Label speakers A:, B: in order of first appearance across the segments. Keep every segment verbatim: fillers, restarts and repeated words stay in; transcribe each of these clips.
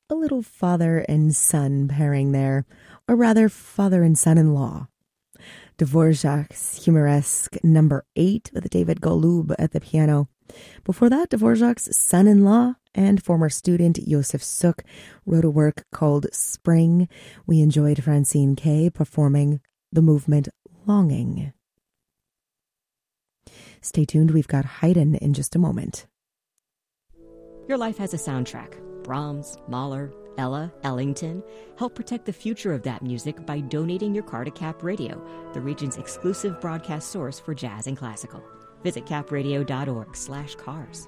A: a little father and son pairing there, or rather father and son-in-law. Dvorak's humoresque number eight with David Golub at the piano. Before that, Dvorak's son-in-law and former student Yosef Suk wrote a work called Spring. We enjoyed Francine Kay performing the movement Longing. Stay tuned, we've got Haydn in just a moment.
B: Your life has a soundtrack. Brahms, Mahler, Ella, Ellington. Help protect the future of that music by donating your car to Cap Radio, the region's exclusive broadcast source for jazz and classical. Visit capradio.org slash cars.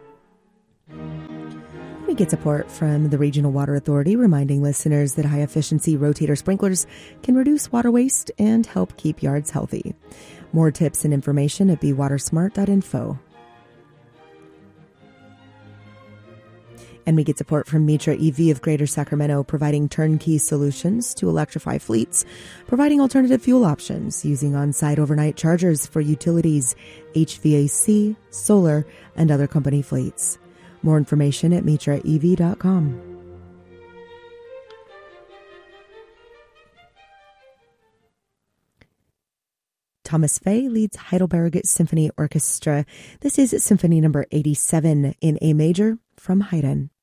A: We get support from the Regional Water Authority, reminding listeners that high-efficiency rotator sprinklers can reduce water waste and help keep yards healthy. More tips and information at be water smart dot info. And we get support from Mitra E V of Greater Sacramento, providing turnkey solutions to electrify fleets, providing alternative fuel options using on-site overnight chargers for utilities, H V A C, solar, and other company fleets. More information at mitra e v dot com. Thomas Fay leads Heidelberg Symphony Orchestra. This is Symphony number eighty-seven in A major from Haydn.